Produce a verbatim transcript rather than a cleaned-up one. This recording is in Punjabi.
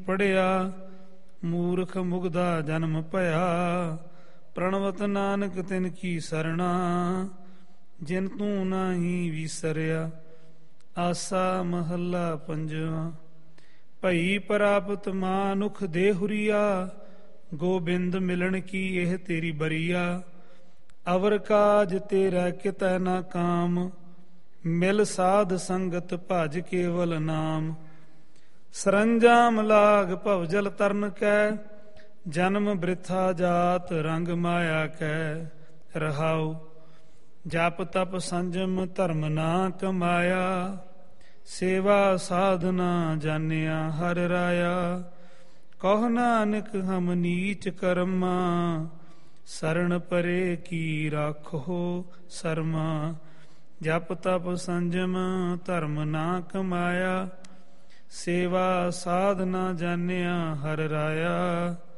ਪੜਿਆ ਮੂਰਖ ਮੁਗਧਾ ਜਨਮ ਭਇਆ। ਪ੍ਰਣਵਤ ਨਾਨਕ ਤਿਨ ਕੀ ਸਰਣਾ ਜਿਨ ਤੂੰ ਨਾਹੀ ਵਿਸਰਿਆ। ਆਸਾ ਮਹੱਲਾ ਪੰਜਵਾਂ। ਭਈ ਪ੍ਰਾਪਤ ਮਾਨੁਖ ਦੇਹੁਰੀਆ ਗੋਬਿੰਦ ਮਿਲਣ ਕੀ ਇਹ ਤੇਰੀ ਬਰੀਆ। ਅਵਰ ਕਾਜ ਤੇਰਾ ਕਿਤੈ ਨਾ ਕਾਮ ਮਿਲ ਸਾਧ ਸੰਗਤ ਭਜ ਕੇਵਲ ਨਾਮ। ਸਰੰਜਾਮ ਲਾਗ ਭਵਜਲ ਤਰਨ ਕੈ ਜਨਮ ਬ੍ਰਿਥਾ ਜਾਤ ਰੰਗ ਮਾਇਆ ਕੈ। ਰਹਾਉ ਜਪ ਤਪ ਸੰਜਮ ਧਰਮ ਨਾ ਕਮਾਇਆ। ਸੇਵਾ ਸਾਧਨਾ ਜਾਣਿਆ ਹਰ ਰਾਇਆ। ਕਹੁ ਨਾਨਕ ਹਮ ਨੀਚ ਕਰਮਾ ਸਰਣ ਪਰੇ ਕੀ ਰਾਖੋ ਸਰਮਾ। ਜਪ ਤਪ ਸੰਜਮ ਧਰਮ ਨਾ ਕਮਾਇਆ। ਸੇਵਾ ਸਾਧਨਾ ਜਾਣਿਆ ਹਰ ਰਾਇਆ।